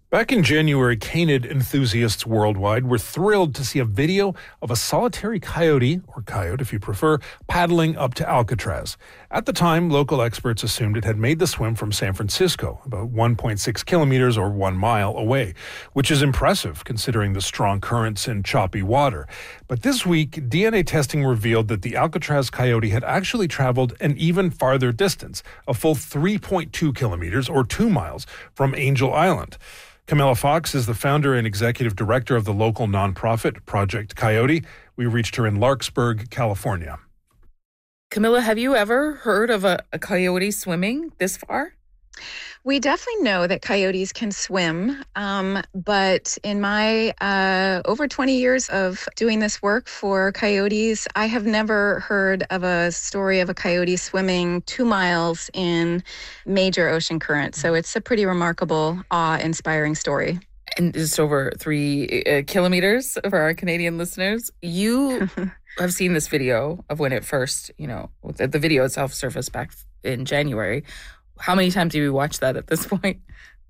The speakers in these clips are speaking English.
Back in January, canid enthusiasts worldwide were thrilled to see a video of a solitary coyote, or coyote if you prefer, paddling up to Alcatraz. At the time, local experts assumed it had made the swim from San Francisco, about 1.6 kilometers or 1 mile away, which is impressive considering the strong currents and choppy water. But this week, DNA testing revealed that the Alcatraz coyote had actually traveled an even farther distance, a full 3.2 kilometers or 2 miles from Angel Island. Camilla Fox is the founder and executive director of the local nonprofit Project Coyote. We reached her in Larkspur, California. Camilla, have you ever heard of a coyote swimming this far? We definitely know that coyotes can swim, but in my over 20 years of doing this work for coyotes, I have never heard of a story of a coyote swimming 2 miles in major ocean currents. So it's a pretty remarkable, awe-inspiring story. And just over 3 kilometers for our Canadian listeners. You have seen this video of when it first, the video itself surfaced back in January. How many times have you watched that at this point?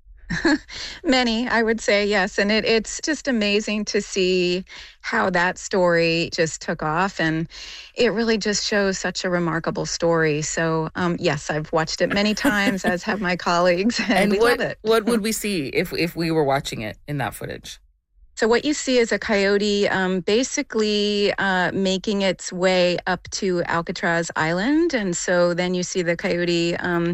Many, I would say, yes. And it's just amazing to see how that story just took off. And it really just shows such a remarkable story. So, yes, I've watched it many times, as have my colleagues, and we love it. What would we see if we were watching it in that footage? So what you see is a coyote basically making its way up to Alcatraz Island. And so then you see the coyote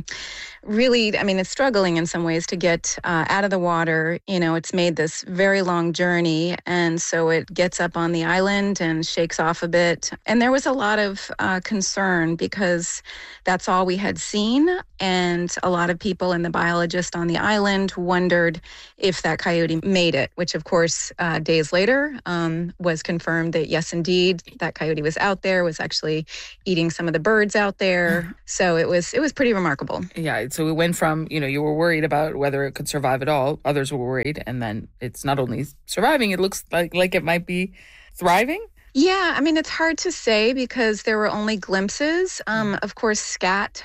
really, it's struggling in some ways to get out of the water. It's made this very long journey. And so it gets up on the island and shakes off a bit. And there was a lot of concern because that's all we had seen. And a lot of people and the biologist on the island wondered if that coyote made it, which of course, days later was confirmed that yes, indeed, that coyote was out there, was actually eating some of the birds out there. So it was pretty remarkable. Yeah. So we went from, you were worried about whether it could survive at all. Others were worried. And then it's not only surviving, it looks like it might be thriving. Yeah, it's hard to say because there were only glimpses. Of course, scat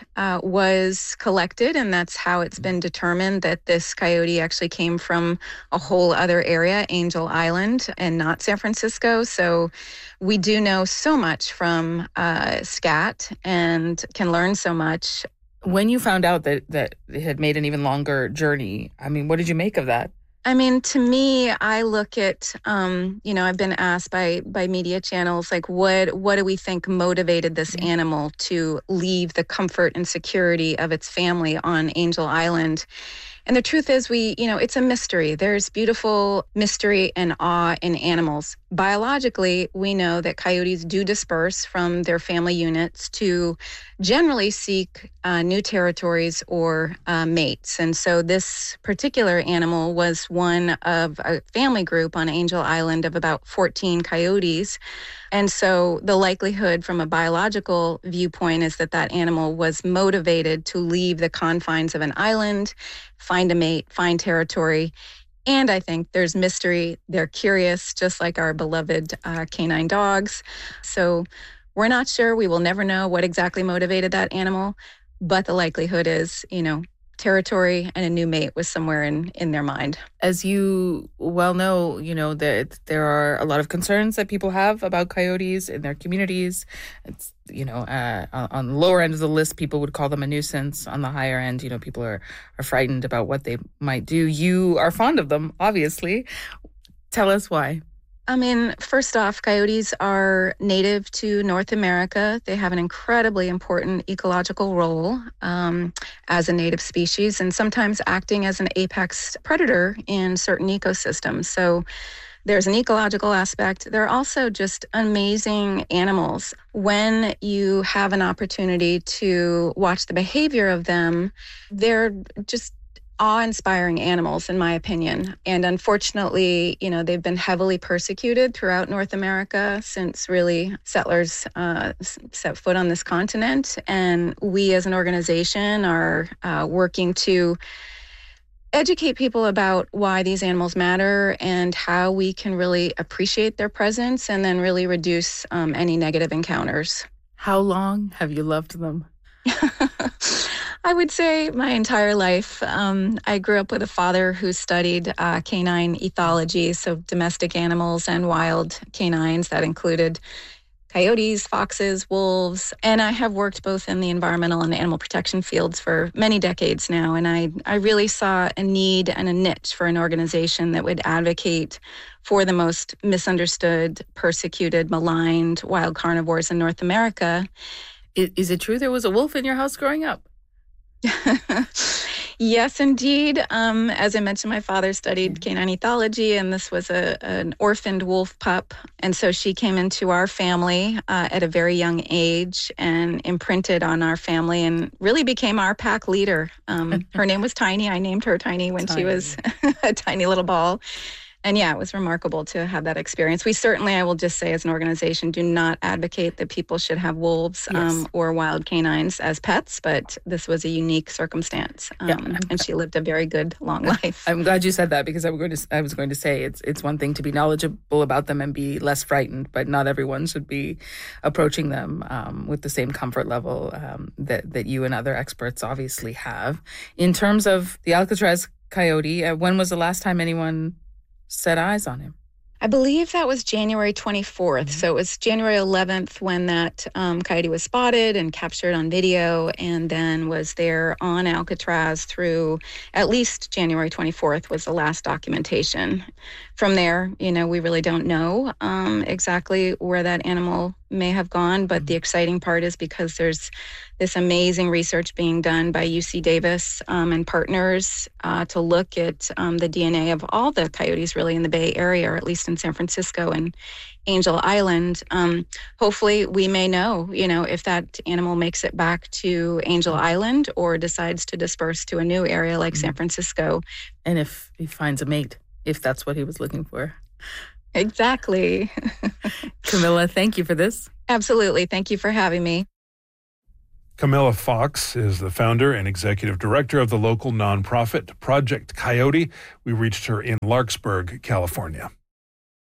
was collected, and that's how it's been determined that this coyote actually came from a whole other area, Angel Island, and not San Francisco. So we do know so much from scat and can learn so much. When you found out that it had made an even longer journey, what did you make of that? To me, I look at, I've been asked by media channels, like, what do we think motivated this animal to leave the comfort and security of its family on Angel Island? And the truth is it's a mystery. There's beautiful mystery and awe in animals. Biologically, we know that coyotes do disperse from their family units to generally seek new territories or mates. And so this particular animal was one of a family group on Angel Island of about 14 coyotes. And so the likelihood from a biological viewpoint is that animal was motivated to leave the confines of an island, find a mate, find territory. And I think there's mystery. They're curious, just like our beloved canine dogs. So we're not sure. We will never know what exactly motivated that animal. But the likelihood is, territory and a new mate was somewhere in their mind. As you well know, that there are a lot of concerns that people have about coyotes in their communities. It's, on the lower end of the list, people would call them a nuisance. On the higher end, people are frightened about what they might do. You are fond of them, obviously. Tell us why. First off, coyotes are native to North America. They have an incredibly important ecological role as a native species and sometimes acting as an apex predator in certain ecosystems. So there's an ecological aspect. They're also just amazing animals. When you have an opportunity to watch the behavior of them, they're just awe-inspiring animals, in my opinion. And unfortunately, they've been heavily persecuted throughout North America since really settlers set foot on this continent. And we as an organization are working to educate people about why these animals matter and how we can really appreciate their presence and then really reduce any negative encounters. How long have you loved them? I would say my entire life. I grew up with a father who studied canine ethology, so domestic animals and wild canines. That included coyotes, foxes, wolves. And I have worked both in the environmental and animal protection fields for many decades now. And I really saw a need and a niche for an organization that would advocate for the most misunderstood, persecuted, maligned wild carnivores in North America. Is it true there was a wolf in your house growing up? Yes, indeed. As I mentioned, my father studied canine ethology, and this was an orphaned wolf pup. And so she came into our family at a very young age and imprinted on our family and really became our pack leader. Her name was Tiny. I named her Tiny when she was a tiny little ball. And yeah, it was remarkable to have that experience. We certainly, I will just say as an organization, do not advocate that people should have wolves or wild canines as pets, but this was a unique circumstance. And she lived a very good, long life. I'm glad you said that because I was going to say it's one thing to be knowledgeable about them and be less frightened, but not everyone should be approaching them with the same comfort level that you and other experts obviously have. In terms of the Alcatraz coyote, when was the last time anyone set eyes on him? I believe that was January 24th. Mm-hmm. So it was January 11th when that coyote was spotted and captured on video, and then was there on Alcatraz through at least January 24th was the last documentation. From there, we really don't know exactly where that animal may have gone, but the exciting part is because there's this amazing research being done by UC Davis and partners to look at the DNA of all the coyotes really in the Bay Area, or at least in San Francisco and Angel Island. Hopefully we may know, if that animal makes it back to Angel Island or decides to disperse to a new area like San Francisco. And if he finds a mate, if that's what he was looking for. Exactly. Camilla, thank you for this. Absolutely. Thank you for having me. Camilla Fox is the founder and executive director of the local nonprofit Project Coyote. We reached her in Larkspur, California.